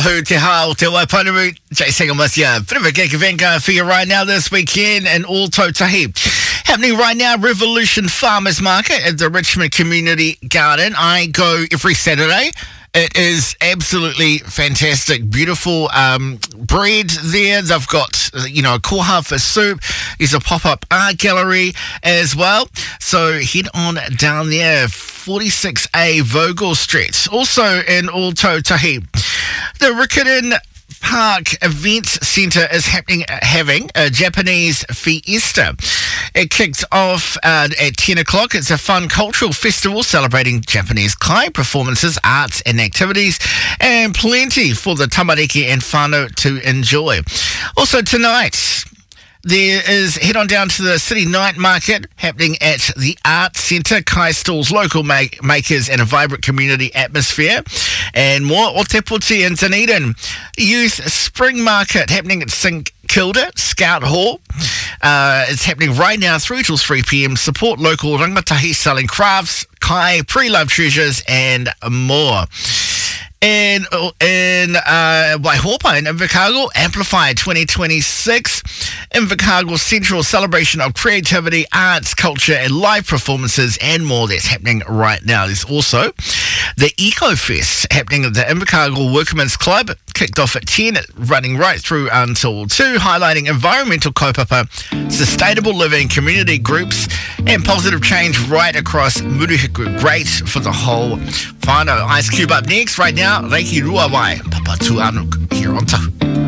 Tahu, te hao, te waipunamu, Jason Amasia. Bit of a gig event going for you right now this weekend in All Tautahi. Happening right now, Revolution Farmers Market at the Richmond Community Garden. I go every Saturday. It is absolutely fantastic. Beautiful bread there. They've got, a koha for soup. There's a pop-up art gallery as well. So head on down there, 46A Vogel Street. Also in All Tautahi, the Riccarton Park Event Centre is having a Japanese fiesta. It kicked off at 10 o'clock. It's a fun cultural festival celebrating Japanese kai, performances, arts and activities, and plenty for the tamariki and whānau to enjoy. Also tonight, there is head on down to the City Night Market happening at the Art Centre. Kai stalls, local makers and a vibrant community atmosphere. And more o te puti in Dunedin. Youth Spring Market happening at St Kilda Scout Hall. It's happening right now 3 till 3 p.m. Support local rangatahi selling crafts, kai, pre-loved treasures and more. In Waihopa in Invercargill, Amplify 2026. Invercargill Central celebration of creativity, arts, culture and live performances and more. That's happening right now. There's also the Eco Fest happening at the Invercargill Workmen's Club. Kicked off at 10, running right through until 2, highlighting environmental kaupapa, sustainable living, community groups and positive change right across Murihiku. Great for the whole whānau. Ice Cube up next. Right now, Reiki Ruawai, Papa Tuanuk here on Tahu.